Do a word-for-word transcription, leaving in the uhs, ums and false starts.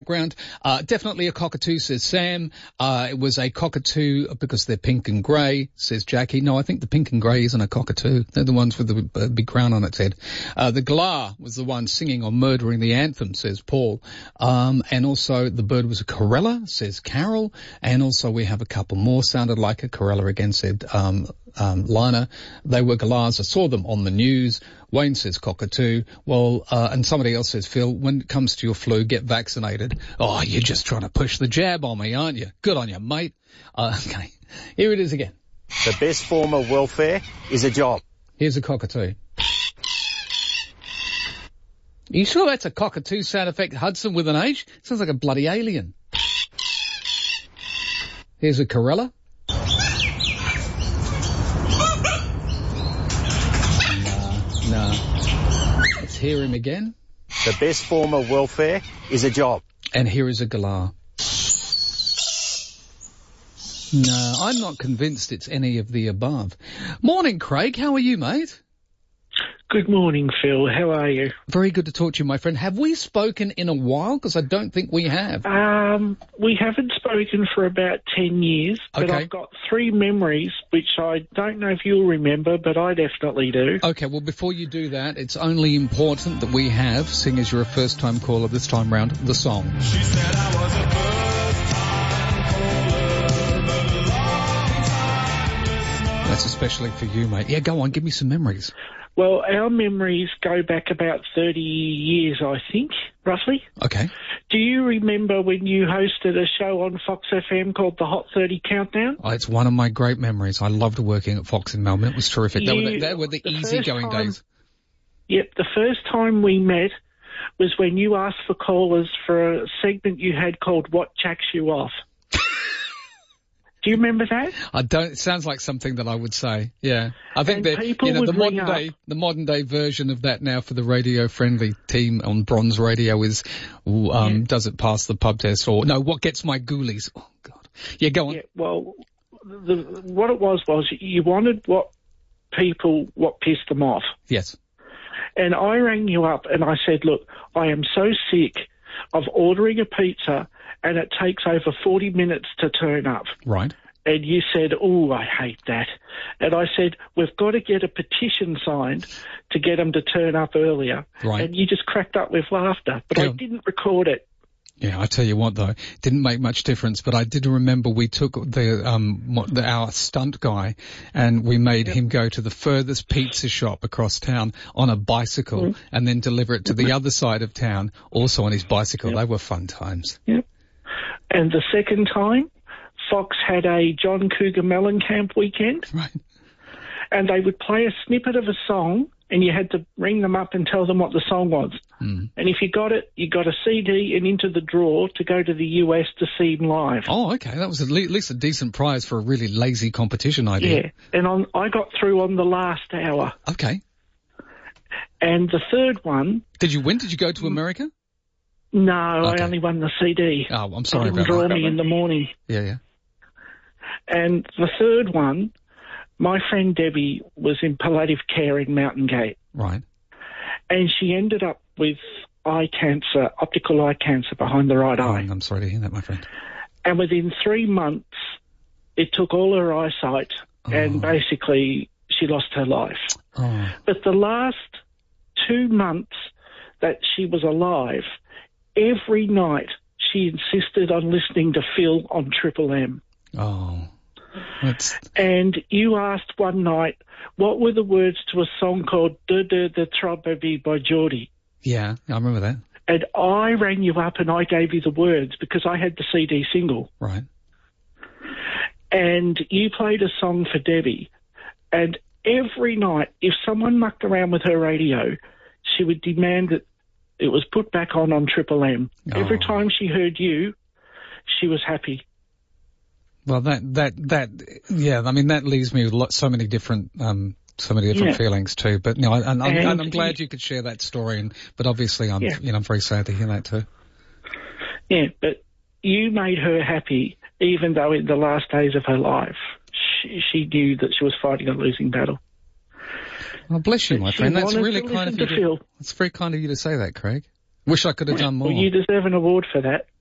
Ground. Uh, definitely a cockatoo, says Sam. Uh, it was a cockatoo because they're pink and grey, says Jackie. No, I think the pink and grey isn't a cockatoo. They're the ones with the uh, big crown on its head. Uh, the Glar was the one singing or murdering the anthem, says Paul. Um, and also the bird was a Corella, says Carol. And also we have a couple more sounded like a Corella again, said, um, um, Lina. They were Galars. I saw them on the news. Wayne says cockatoo. Well, uh, and somebody else says, Phil, when it comes to your flu, get vaccinated. Oh, you're just trying to push the jab on me, aren't you? Good on you, mate. Uh, okay. Here it is again. The best form of welfare is a job. Here's a cockatoo. Are you sure that's a cockatoo sound effect, Hudson, with an H? Sounds like a bloody alien. Here's a Corella. No. Let's hear him again. The best form of welfare is a job. And here is a galah. No, I'm not convinced it's any of the above. Morning, Craig. How are you, mate? Good morning, Phil. How are you? Very good to talk to you, my friend. Have we spoken in a while? Because I don't think we have. Um, we haven't spoken for about ten years, but okay. I've got three memories, which I don't know if you'll remember, but I definitely do. Okay, well, before you do that, it's only important that we have, seeing as you're a first-time caller this time round, the song. She said I was a first-time caller. That's especially for you, mate. Yeah, go on, give me some memories. Well, our memories go back about thirty years, I think, roughly. Okay. Do you remember when you hosted a show on Fox F M called the Hot thirty Countdown? Oh, it's one of my great memories. I loved working at Fox in Melbourne. It was terrific. You, that, were the, that were the, the easy-going days. Yep, the first time we met was when you asked for callers for a segment you had called What Jacks You Off. Do you remember that? I don't. It sounds like something that I would say. Yeah, I think and that you know the modern day, up. the modern day version of that now for the radio friendly team on Bronze Radio is, um, yeah. does it pass the pub test or no? What gets my ghoulies? Oh God. Yeah, go on. Yeah, well, the, what it was was you wanted what people what pissed them off. Yes. And I rang you up and I said, look, I am so sick of ordering a pizza and it takes over forty minutes to turn up. Right. And you said, oh, I hate that. And I said, we've got to get a petition signed to get them to turn up earlier. Right. And you just cracked up with laughter. But yeah. I didn't record it. Yeah, I tell you what, though, didn't make much difference, but I did remember we took the, um, the, our stunt guy and we made yep. him go to the furthest pizza shop across town on a bicycle mm. and then deliver it to the other side of town, also on his bicycle. Yep. They were fun times. Yep. And the second time, Fox had a John Cougar Mellencamp weekend. Right. And they would play a snippet of a song and you had to ring them up and tell them what the song was. Mm. And if you got it, you got a C D and into the draw to go to the U S to see him live. Oh, okay. That was at least a decent prize for a really lazy competition idea. Yeah. And on, I got through on the last hour. Okay. And the third one... Did you win? Did you go to America? No, okay. I only won the C D. Oh, I'm sorry about that. It didn't draw me in the morning. Yeah, yeah. And the third one, my friend Debbie was in palliative care in Mountain Gate. Right. And she ended up with eye cancer, optical eye cancer behind the right oh, eye. I'm sorry to hear that, my friend. And within three months, it took all her eyesight oh. and basically she lost her life. Oh. But the last two months that she was alive, every night she insisted on listening to Phil on Triple M. Oh. That's... And you asked one night, what were the words to a song called "De De the Troubadour" by Geordie? Yeah, I remember that. And I rang you up and I gave you the words because I had the C D single. Right. And you played a song for Debbie. And every night, if someone mucked around with her radio, she would demand that it was put back on on Triple M. Oh. Every time she heard you, she was happy. Well, that, that, that, yeah, I mean, that leaves me with lot, so many different, um, so many different yeah. feelings too. But, no, and, and, and, and I'm glad you could share that story. And, but obviously I'm, yeah. you know, I'm very sad to hear that too. Yeah, but you made her happy, even though in the last days of her life, she, she knew that she was fighting a losing battle. Well, bless you, but my friend. That's really to kind of you. To, Phil. it's very kind of you to say that, Craig. Wish I could have done more. Well, you deserve an award for that.